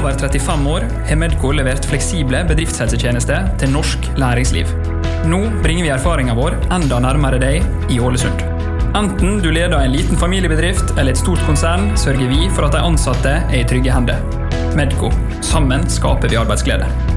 over 35 år har Medco levert fleksible bedriftshelsetjenester til norsk næringsliv. Nå bringer vi erfaringen vår enda nærmere deg i Ålesund. Enten du leder en liten familiebedrift eller et stort konsern, sørger vi for at de ansatte er i trygge hender. Medco. Sammen skaper vi arbeidsglede.